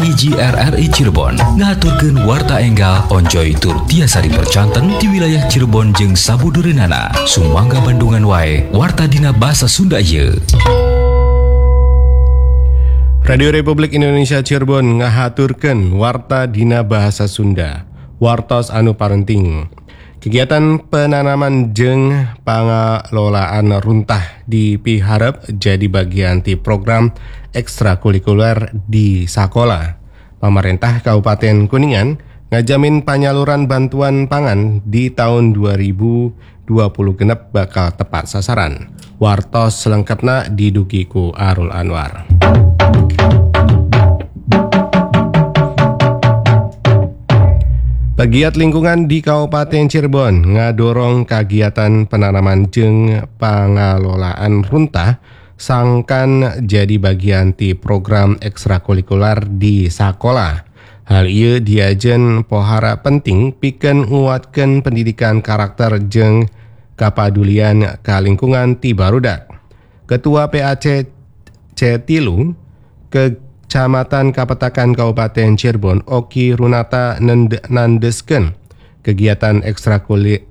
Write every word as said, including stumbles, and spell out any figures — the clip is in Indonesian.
hiji R R I Cirebon ngaturkeun warta enggal onjoy tur tiasa dipercanten di wilayah Cirebon jeung sabudureunana. Sumangga Bandungan wae warta dina basa Sunda ieu. Radio Republik Indonesia Cirebon ngahaturkeun warta dina bahasa Sunda. Wartos anu parenting. Kegiatan penanaman jeung pengelolaan runtah dipiharep jadi bagian ti program ekstrakurikuler di sakola. Pemerintah Kabupaten Kuningan ngajamin penyaluran bantuan pangan di tahun dua ribu dua puluh genep bakal tepat sasaran. Wartos selengkapna didugi ku Arul Anwar. Pegiat lingkungan di Kabupaten Cirebon ngadorong kegiatan penanaman jeung pengelolaan runtah sangkan jadi bagian ti program ekstrakurikuler di sakola. Hal ieu diajen pohara penting pikeun nguatkeun pendidikan karakter jeung kapadulian ka lingkungan ti barudak. Ketua P A C C tilu ke Kecamatan Kapetakan Kabupaten Cirebon Oki Runata nandeskeun kegiatan ekstrakurikuler